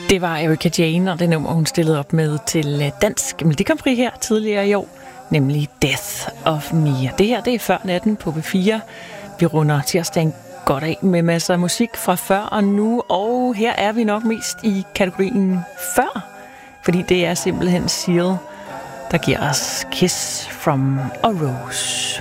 Det var Erika Jane og det nummer, hun stillede op med til Dansk Melodi Grand Prix her tidligere i år, nemlig Death of Me. Det her, det er Før Natten på B4. Vi runder tirsdagen godt af med masser af musik fra før og nu, og her er vi nok mest i kategorien før, fordi det er simpelthen Seal, der giver os Kiss from a Rose.